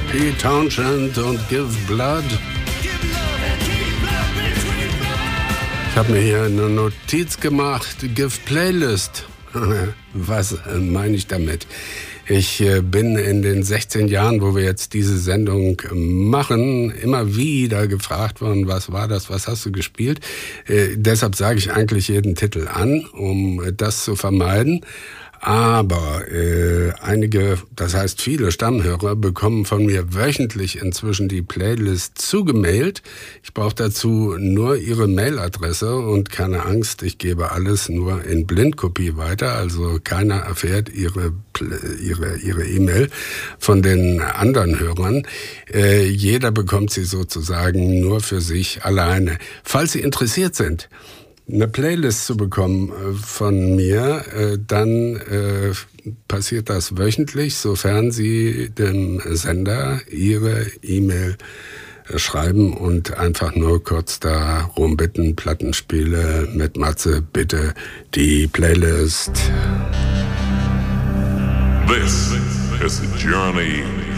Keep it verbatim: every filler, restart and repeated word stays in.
Pete Townshend und Give Blood. Ich habe mir hier eine Notiz gemacht, Give Playlist. Was meine ich damit? Ich bin in den sechzehn Jahren, wo wir jetzt diese Sendung machen, immer wieder gefragt worden, was war das, was hast du gespielt? Äh, deshalb sage ich eigentlich jeden Titel an, um das zu vermeiden. Aber äh, einige, das heißt viele Stammhörer, bekommen von mir wöchentlich inzwischen die Playlist zugemailt. Ich brauche dazu nur ihre Mailadresse und keine Angst, ich gebe alles nur in Blindkopie weiter. Also keiner erfährt ihre ihre ihre E-Mail von den anderen Hörern. Äh, jeder bekommt sie sozusagen nur für sich alleine. Falls Sie interessiert sind, eine Playlist zu bekommen von mir, dann äh, passiert das wöchentlich, sofern Sie dem Sender Ihre E-Mail schreiben und einfach nur kurz darum bitten, Plattenspiele mit Matze, bitte die Playlist. This is the journey